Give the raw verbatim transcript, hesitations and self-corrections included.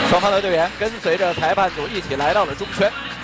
双方的队员跟随着裁判组一起来到了中圈。